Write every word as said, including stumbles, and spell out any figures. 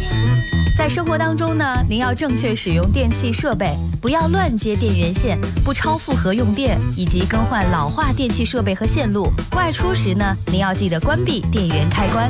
在生活当中呢，您要正确使用电器设备，不要乱接电源线，不超负荷用电，以及更换老化电器设备和线路。外出时呢，您要记得关闭电源开关。